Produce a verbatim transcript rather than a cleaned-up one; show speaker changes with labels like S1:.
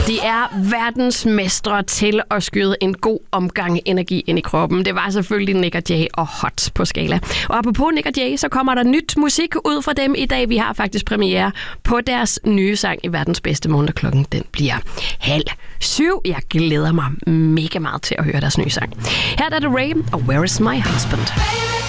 S1: De er verdensmestre til at skyde en god omgang energi ind i kroppen. Det var selvfølgelig Nick og Jay og Hot på skala. Og apropos Nick og Jay, så kommer der nyt musik ud fra dem i dag. Vi har faktisk premiere på deres nye sang i verdens bedste morgen. Klokken den bliver halv syv. Jeg glæder mig mega meget til at høre deres nye sang. Her er det Ray og Where is my husband?